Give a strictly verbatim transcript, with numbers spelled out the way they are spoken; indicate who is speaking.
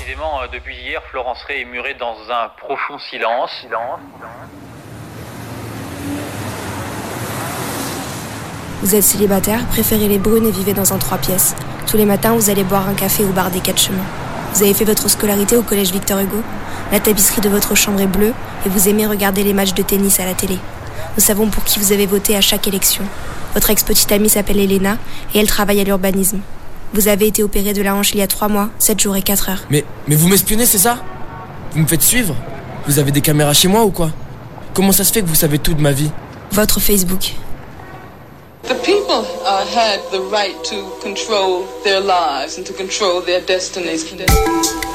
Speaker 1: Précisément, euh, depuis hier, Florence Ray est murée dans un profond silence. silence.
Speaker 2: Vous êtes célibataire, préférez les brunes et vivez dans un trois pièces. Tous les matins, vous allez boire un café au bar des Quatre Chemins. Vous avez fait votre scolarité au collège Victor Hugo. La tapisserie de votre chambre est bleue et vous aimez regarder les matchs de tennis à la télé. Nous savons pour qui vous avez voté à chaque élection. Votre ex-petite amie s'appelle Elena et elle travaille à l'urbanisme. Vous avez été opéré de la hanche il y a trois mois, sept jours et quatre heures.
Speaker 3: Mais, mais vous m'espionnez, c'est ça? Vous me faites suivre? Vous avez des caméras chez moi ou quoi? Comment ça se fait que vous savez tout de ma vie?
Speaker 2: Votre Facebook.
Speaker 4: The people uh, had the right to control their lives and to control their destinies.